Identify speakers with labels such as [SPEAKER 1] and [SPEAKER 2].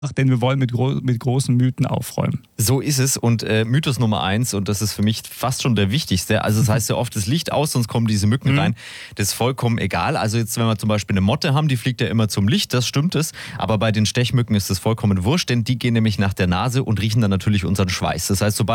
[SPEAKER 1] denn wir wollen mit großen Mythen aufräumen.
[SPEAKER 2] So ist es und Mythos Nummer 1 und das ist für mich fast schon der wichtigste, also das heißt ja oft das Licht aus, sonst kommen diese Mücken rein, das ist vollkommen egal, also jetzt wenn wir zum Beispiel eine Motte haben, die fliegt ja immer zum Licht, das stimmt es, aber bei den Stechmücken ist das vollkommen wurscht, denn die gehen nämlich nach der Nase und riechen dann natürlich unseren Schweiß, das heißt sobald